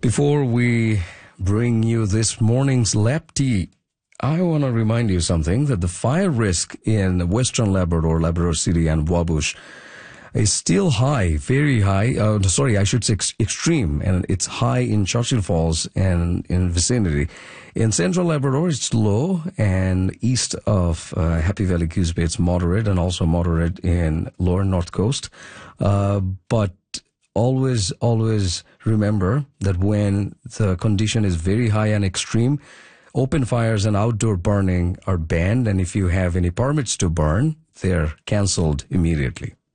Before we bring you this morning's lap tea, I want to remind you something, that the fire risk in Western Labrador, Labrador City and Wabush is still high, very high. I should say extreme, and it's high in Churchill Falls and in vicinity. In Central Labrador, it's low, and east of Happy Valley Goose Bay, it's moderate, and also moderate in lower North Coast. But always remember that when the condition is very high and extreme, open fires and outdoor burning are banned, and if you have any permits to burn, they're cancelled immediately.